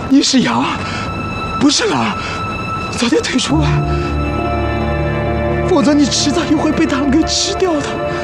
你是羊，不是狼，早点退出吧，否则你迟早也会被他们给吃掉的。